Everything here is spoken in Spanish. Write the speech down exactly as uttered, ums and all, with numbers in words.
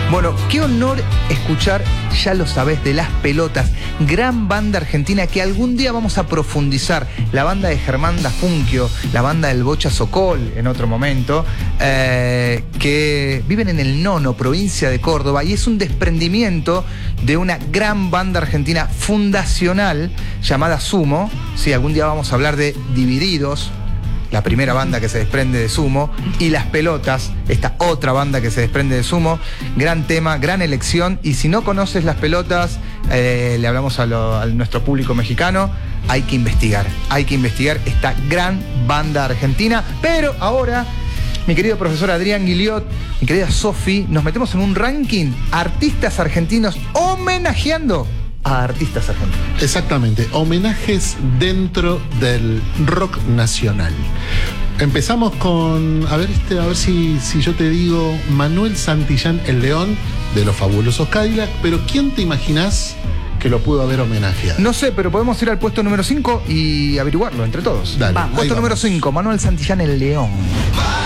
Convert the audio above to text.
Bueno, qué honor escuchar, ya lo sabés, de Las Pelotas, gran banda argentina que algún día vamos a profundizar. La banda de Germán Dafunquio, la banda del Bocha Sokol en otro momento, eh, que viven en el Nono, provincia de Córdoba, y es un desprendimiento de una gran banda argentina fundacional llamada Sumo. Sí, algún día vamos a hablar de Divididos, la primera banda que se desprende de Sumo, y Las Pelotas, esta otra banda que se desprende de Sumo. Gran tema, gran elección, y si no conoces Las Pelotas, eh, le hablamos a, lo, a nuestro público mexicano, hay que investigar, hay que investigar esta gran banda argentina. Pero ahora, mi querido profesor Adrián Guiliot, mi querida Sofi, nos metemos en un ranking artistas argentinos homenajeando a artistas argentinos. Exactamente, homenajes dentro del rock nacional. Empezamos con, a ver, este, a ver si, si yo te digo, Manuel Santillán el León, de los Fabulosos Cadillac, pero ¿quién te imaginás que lo pudo haber homenajeado? No sé, pero podemos ir al puesto número cinco y averiguarlo entre todos. Dale, Puesto número cinco, Manuel Santillán el León.